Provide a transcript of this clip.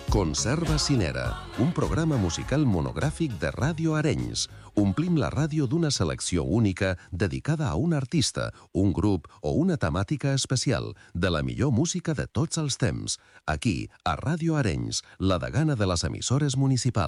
Conserva Cinera, un programa musical monogràfic de Ràdio Arenys. Omplim la ràdio d'una selecció única dedicada a un artista, un grup o una temàtica especial de la millor música de tots els temps. Aquí, a Ràdio Arenys, la degana de les emissores municipals.